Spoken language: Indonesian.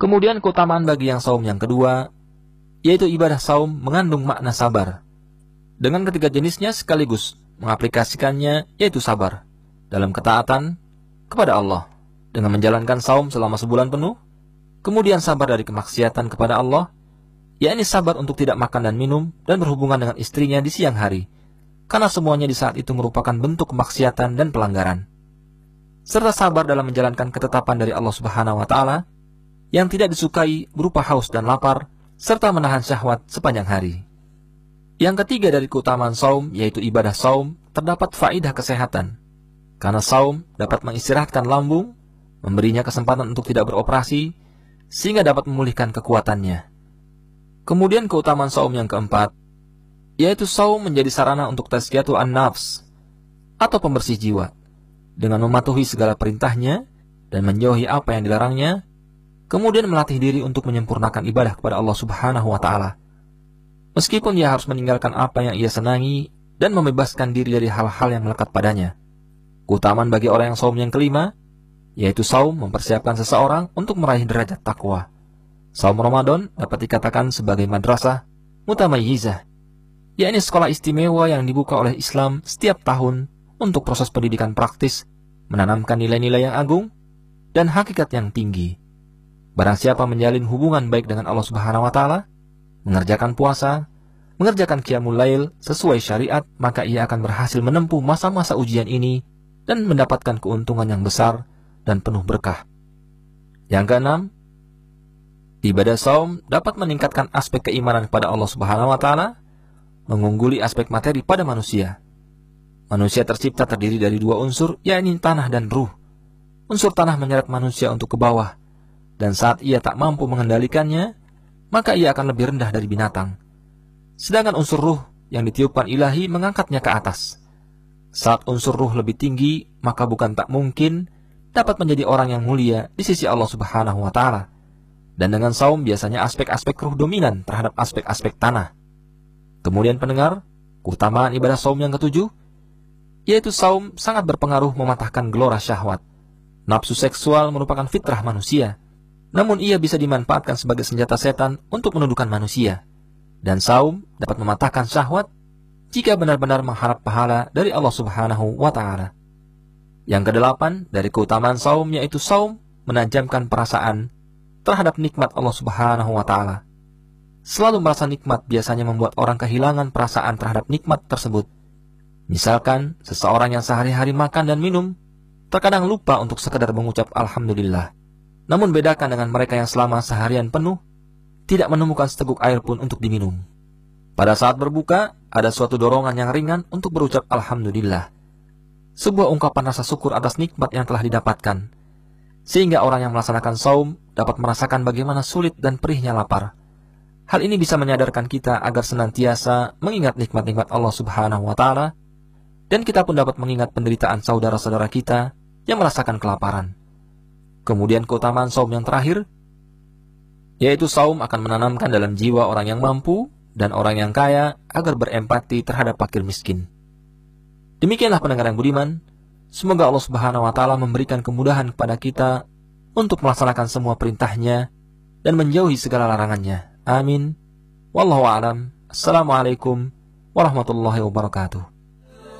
Kemudian keutamaan bagi yang saum yang kedua, yaitu ibadah saum mengandung makna sabar. Dengan ketiga jenisnya sekaligus mengaplikasikannya, yaitu sabar dalam ketaatan kepada Allah dengan menjalankan saum selama sebulan penuh, kemudian sabar dari kemaksiatan kepada Allah, yakni sabar untuk tidak makan dan minum dan berhubungan dengan istrinya di siang hari, karena semuanya di saat itu merupakan bentuk kemaksiatan dan pelanggaran. Serta sabar dalam menjalankan ketetapan dari Allah Subhanahu wa Ta'ala yang tidak disukai berupa haus dan lapar, serta menahan syahwat sepanjang hari. Yang ketiga dari keutamaan saum, yaitu ibadah saum, terdapat faedah kesehatan. Karena saum dapat mengistirahatkan lambung, memberinya kesempatan untuk tidak beroperasi, sehingga dapat memulihkan kekuatannya. Kemudian keutamaan saum yang keempat, yaitu saum menjadi sarana untuk tazkiyatu an-nafs, atau pembersih jiwa. Dengan mematuhi segala perintahnya, dan menjauhi apa yang dilarangnya, kemudian melatih diri untuk menyempurnakan ibadah kepada Allah Subhanahu wa Ta'ala. Meskipun ia harus meninggalkan apa yang ia senangi dan membebaskan diri dari hal-hal yang melekat padanya. Keutamaan bagi orang yang saum yang kelima, yaitu saum mempersiapkan seseorang untuk meraih derajat takwa. Saum Ramadan dapat dikatakan sebagai madrasah mutamayyizah, yakni sekolah istimewa yang dibuka oleh Islam setiap tahun untuk proses pendidikan praktis, menanamkan nilai-nilai yang agung dan hakikat yang tinggi. Barang siapa menjalin hubungan baik dengan Allah Subhanahu wa Ta'ala, mengerjakan puasa, mengerjakan qiyamul lail sesuai syariat, maka ia akan berhasil menempuh masa-masa ujian ini dan mendapatkan keuntungan yang besar dan penuh berkah. Yang keenam, ibadah saum dapat meningkatkan aspek keimanan kepada Allah Subhanahu wa Ta'ala, mengungguli aspek materi pada manusia. Manusia tercipta terdiri dari dua unsur, yakni tanah dan ruh. Unsur tanah menyeret manusia untuk ke bawah, dan saat ia tak mampu mengendalikannya, maka ia akan lebih rendah dari binatang. Sedangkan unsur ruh yang ditiupkan ilahi mengangkatnya ke atas. Saat unsur ruh lebih tinggi, maka bukan tak mungkin dapat menjadi orang yang mulia di sisi Allah Subhanahu wa Ta'ala. Dan dengan saum biasanya aspek-aspek ruh dominan terhadap aspek-aspek tanah. Kemudian pendengar, keutamaan ibadah saum yang ketujuh, yaitu saum sangat berpengaruh mematahkan gelora syahwat. Nafsu seksual merupakan fitrah manusia, namun ia bisa dimanfaatkan sebagai senjata setan untuk menundukkan manusia. Dan saum dapat mematahkan syahwat jika benar-benar mengharap pahala dari Allah Subhanahu wa Ta'ala. Yang kedelapan dari keutamaan saum, yaitu saum menajamkan perasaan terhadap nikmat Allah Subhanahu wa Ta'ala. Selalu merasa nikmat biasanya membuat orang kehilangan perasaan terhadap nikmat tersebut. Misalkan seseorang yang sehari-hari makan dan minum terkadang lupa untuk sekedar mengucap alhamdulillah. Namun bedakan dengan mereka yang selama seharian penuh tidak menemukan seteguk air pun untuk diminum. Pada saat berbuka, ada suatu dorongan yang ringan untuk berucap alhamdulillah, sebuah ungkapan rasa syukur atas nikmat yang telah didapatkan, sehingga orang yang melaksanakan saum dapat merasakan bagaimana sulit dan perihnya lapar. Hal ini bisa menyadarkan kita agar senantiasa mengingat nikmat-nikmat Allah Subhanahu wa Ta'ala, dan kita pun dapat mengingat penderitaan saudara-saudara kita yang merasakan kelaparan. Kemudian keutamaan saum yang terakhir, yaitu saum akan menanamkan dalam jiwa orang yang mampu dan orang yang kaya agar berempati terhadap fakir miskin. Demikianlah pendengar yang budiman, semoga Allah Subhanahu wa Ta'ala memberikan kemudahan kepada kita untuk melaksanakan semua perintahnya dan menjauhi segala larangannya. Amin. Wallahu a'lam. Assalamualaikum warahmatullahi wabarakatuh.